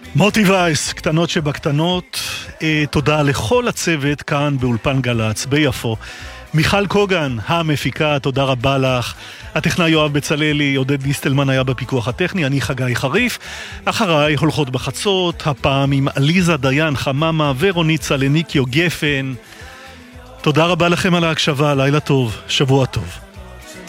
מוטי וייס, קטנות שבקטנות. תודה לכל הצוות כאן באולפן גלץ ביפו. מיכל קוגן, המפיקה, תודה רבה לך. הטכנאי יואב בצללי, עודד דיסטלמן היה בפיקוח הטכני, אני חגי חריף. אחריי הולכות בחצות, הפעם עם אליזה דיין חממה ורונית סלניקיו גפן. תודה רבה לכם על ההקשבה, לילה טוב, שבוע טוב.